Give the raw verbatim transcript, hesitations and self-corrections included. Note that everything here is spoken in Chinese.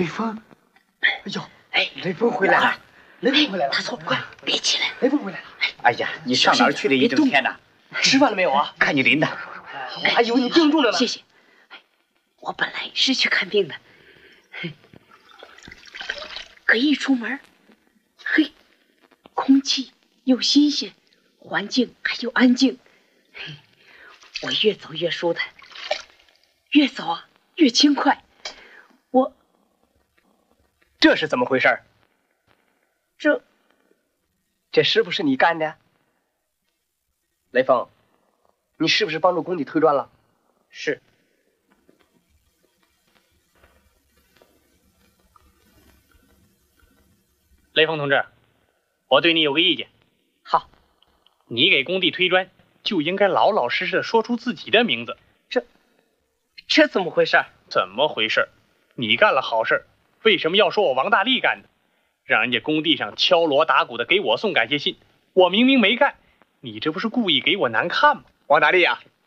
雷锋，哎呦，哎，雷锋回来了，雷锋回来了， 大错，快别起来， 雷锋回来了。 哎呀，你上哪儿去了一整天呢？ 吃饭了没有啊？ 看你淋的， 我还以为你病重了呢。 谢谢。我本来是去看病的，可一出门，嘿，空气又新鲜，环境还又安静，嘿，我越走越舒坦，越走啊越轻快。我这是怎么回事？ 这这是不是你干的？雷锋，你是不是帮助工地推砖了？ 是。雷锋同志，我对你有个意见。 好， 你给工地推砖，就应该老老实实的说出自己的名字。 这这怎么回事？ 怎么回事？你干了好事，为什么要说我王大力干的？让人家工地上敲锣打鼓的给我送感谢信，我明明没干，你这不是故意给我难看吗？ 王大力啊，